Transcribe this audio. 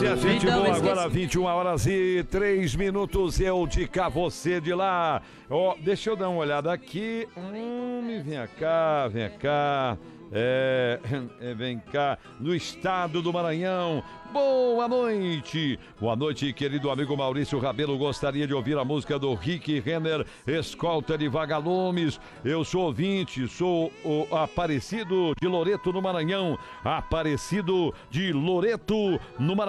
é gente Então, boa. esqueci. Agora 21h03. Eu de cá, você de lá. Ó, deixa eu dar uma olhada aqui. Vem cá, vem cá. Vem cá, no estado do Maranhão. Boa noite. Boa noite, querido amigo Maurício Rabelo. Gostaria de ouvir a música do Rick Renner, Escolta de Vagalumes. Eu sou ouvinte, sou o Aparecido de Loreto, no Maranhão. Aparecido de Loreto, no Maranhão.